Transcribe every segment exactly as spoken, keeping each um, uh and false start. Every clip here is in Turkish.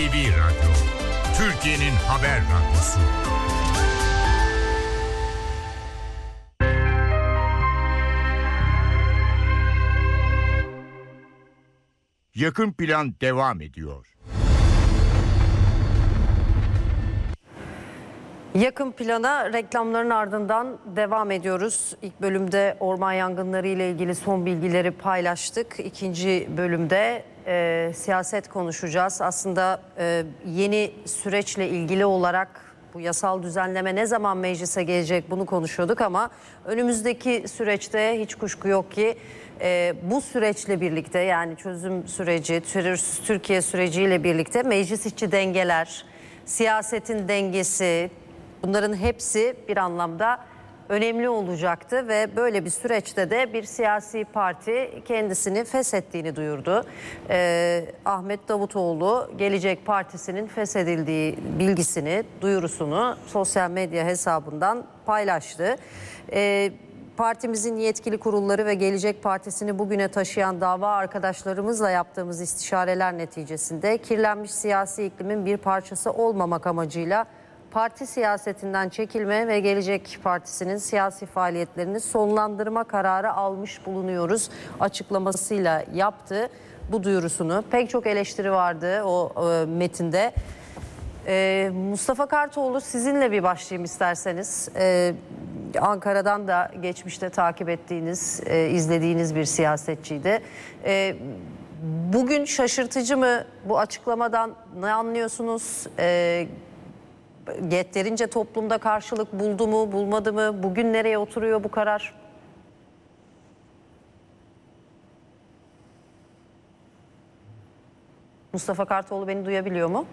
V Radyo, Türkiye'nin haber radyosu. Yakın plan devam ediyor. Yakın plana reklamların ardından devam ediyoruz. İlk bölümde orman yangınları ile ilgili son bilgileri paylaştık. İkinci bölümde e, siyaset konuşacağız. Aslında e, yeni süreçle ilgili olarak bu yasal düzenleme ne zaman meclise gelecek bunu konuşuyorduk ama önümüzdeki süreçte hiç kuşku yok ki e, bu süreçle birlikte, yani çözüm süreci, terörsüz Türkiye süreciyle birlikte meclis içi dengeler, siyasetin dengesi, bunların hepsi bir anlamda önemli olacaktı ve böyle bir süreçte de bir siyasi parti kendisini feshettiğini duyurdu. Ee, Ahmet Davutoğlu Gelecek Partisi'nin feshedildiği bilgisini, duyurusunu sosyal medya hesabından paylaştı. Ee, Partimizin yetkili kurulları ve Gelecek Partisi'ni bugüne taşıyan dava arkadaşlarımızla yaptığımız istişareler neticesinde kirlenmiş siyasi iklimin bir parçası olmamak amacıyla parti siyasetinden çekilme ve Gelecek Partisi'nin siyasi faaliyetlerini sonlandırma kararı almış bulunuyoruz açıklamasıyla yaptı bu duyurusunu. Pek çok eleştiri vardı o e, metinde. E, Mustafa Kartoğlu, sizinle bir başlayayım isterseniz. E, Ankara'dan da geçmişte takip ettiğiniz, e, izlediğiniz bir siyasetçiydi. E, bugün şaşırtıcı mı bu açıklamadan, ne anlıyorsunuz? E, Yeterince toplumda karşılık buldu mu, bulmadı mı? Bugün nereye oturuyor bu karar? Mustafa Kartoğlu beni duyabiliyor mu?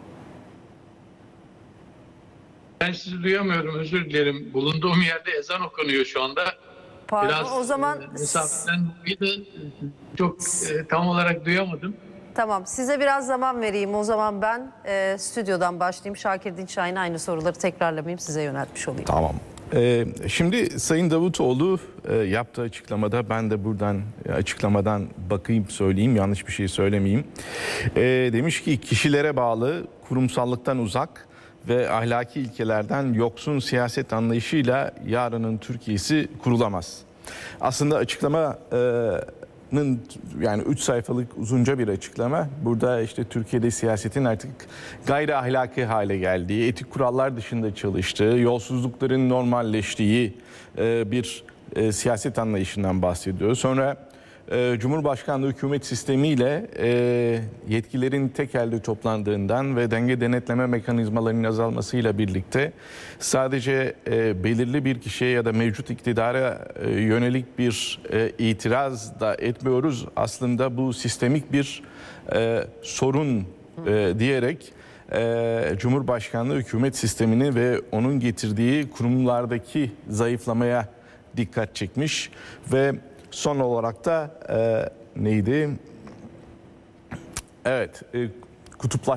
Ben sizi duyamıyorum, özür dilerim. Bulunduğum yerde ezan okunuyor şu anda. Pardon, Biraz o zaman e, mesafeden dolayı da çok e, tam olarak duyamadım. Tamam, size biraz zaman vereyim. O zaman ben e, stüdyodan başlayayım. Şakir Dinçay'ın aynı soruları tekrarlamayayım, size yöneltmiş olayım. Tamam. Ee, şimdi Sayın Davutoğlu e, yaptığı açıklamada, ben de buradan e, açıklamadan bakayım, söyleyeyim, yanlış bir şey söylemeyeyim. E, demiş ki kişilere bağlı, kurumsallıktan uzak ve ahlaki ilkelerden yoksun siyaset anlayışıyla yarının Türkiye'si kurulamaz. Aslında açıklama... E, yani üç sayfalık uzunca bir açıklama. Burada işte Türkiye'de siyasetin artık gayri ahlaki hale geldiği, etik kurallar dışında çalıştığı, yolsuzlukların normalleştiği bir siyaset anlayışından bahsediyor. Sonra Cumhurbaşkanlığı hükümet sistemiyle yetkilerin tek elde toplandığından ve denge denetleme mekanizmalarının azalmasıyla birlikte sadece belirli bir kişiye ya da mevcut iktidara yönelik bir itiraz da etmiyoruz. Aslında bu sistemik bir sorun diyerek Cumhurbaşkanlığı hükümet sistemini ve onun getirdiği kurumlardaki zayıflamaya dikkat çekmiş ve son olarak da e, neydi? Evet, e, kutuplaşma